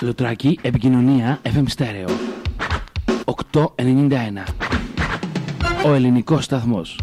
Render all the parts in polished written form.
Λουτράκι, επικοινωνία, FM Stereo 891. Ο ελληνικός σταθμός.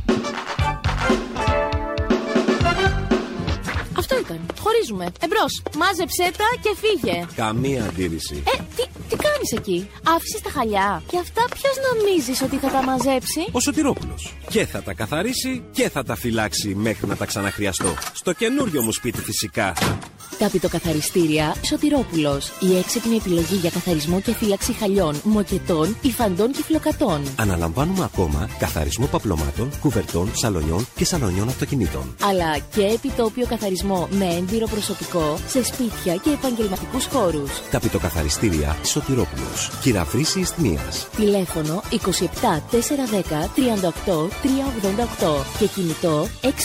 Αυτό ήταν. Χωρίζουμε. Εμπρός. Μάζεψέ τα και φύγε. Καμία αντίρρηση. Τι κάνεις εκεί? Άφησες τα χαλιά? Και αυτά ποιος νομίζεις ότι θα τα μαζέψει? Ο Σωτηρόπουλος. Και θα τα καθαρίσει και θα τα φυλάξει μέχρι να τα ξαναχρειαστώ. Στο καινούριο μου σπίτι φυσικά. Ταπητοκαθαριστήρια Σωτηρόπουλος. Η έξυπνη επιλογή για καθαρισμό και φύλαξη χαλιών, μοκετών, υφαντών και φλοκατών. Αναλαμβάνουμε ακόμα καθαρισμό παπλωμάτων, κουβερτών, σαλονιών και σαλονιών αυτοκινήτων. Αλλά και επιτόπιο καθαρισμό με έμπειρο προσωπικό σε σπίτια και επαγγελματικούς χώρους. Ταπητοκαθαριστήρια Σωτηρόπουλος. Κυραυρής Ισθμίας. Τηλέφωνο 27 410 38 388 και κινητό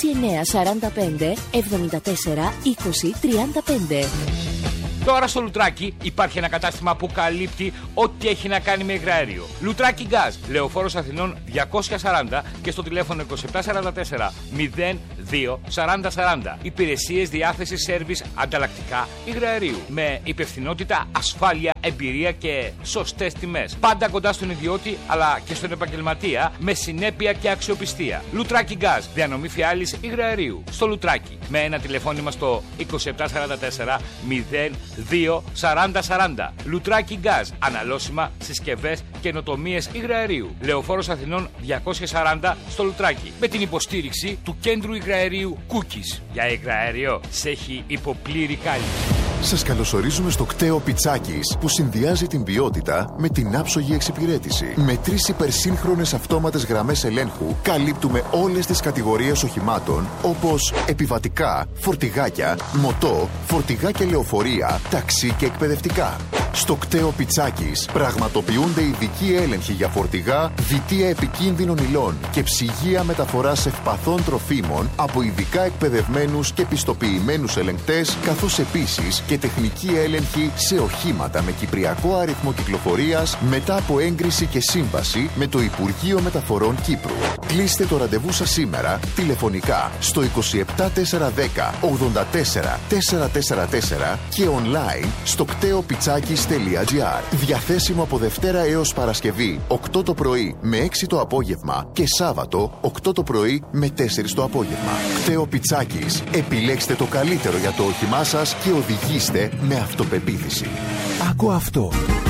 6945 74 20 35. Τώρα στο Λουτράκι υπάρχει ένα κατάστημα που καλύπτει ό,τι έχει να κάνει με υγραέριο. Λουτράκι Γκάζ, Λεωφόρος Αθηνών 240 και στο τηλέφωνο 2744 02 40 40. Υπηρεσίες διάθεσης σέρβις ανταλλακτικά υγραερίου. Με υπευθυνότητα, ασφάλεια, εμπειρία και σωστές τιμές. Πάντα κοντά στον ιδιώτη αλλά και στον επαγγελματία με συνέπεια και αξιοπιστία. Λουτράκι Γκάζ, διανομή φιάλης υγραερίου. Στο Λουτράκι με ένα τηλεφώνημα στο 2744 02 40 40. Λουτράκι Γκάζ, αναλώσιμα, συσκευές, καινοτομίες υγραερίου. Λεωφόρος Αθηνών 240 στο Λουτράκι. Με την υποστήριξη του κέντρου υγραερίου Cookies. Για υγραέριο σε έχει υποπλήρη κάλυψη. Σας καλωσορίζουμε στο κτέο Πιτσάκης που συνδυάζει την ποιότητα με την άψογη εξυπηρέτηση. Με 3 υπερσύγχρονες αυτόματες γραμμές ελέγχου καλύπτουμε όλες τις κατηγορίες οχημάτων όπως επιβατικά, φορτηγάκια, μοτό, φορτηγάκια λεωφορεία, ταξί και εκπαιδευτικά. Στο κτέο Πιτσάκης πραγματοποιούνται ειδικοί έλεγχοι για φορτηγά, βιτία επικίνδυνων υλών και ψυγεία μεταφοράς ευπαθών τροφίμων από ειδικά εκπαιδευμένους και πιστοποιημένους ελεγκτές, καθώς επίσης και τεχνική έλεγχη σε οχήματα με κυπριακό αριθμό κυκλοφορίας μετά από έγκριση και σύμβαση με το Υπουργείο Μεταφορών Κύπρου. Κλείστε το ραντεβού σας σήμερα τηλεφωνικά στο 27410 84 444 και online στο κτέοπιτσάκης.gr. Διαθέσιμο από Δευτέρα έως Παρασκευή 8 το πρωί με 6 το απόγευμα και Σάββατο 8 το πρωί με 4 το απόγευμα. Κτέο Πιτσάκης. Επιλέξτε το καλύτερο για το όχημά σας και οδηγήστε με αυτοπεποίθηση. Άκου αυτό.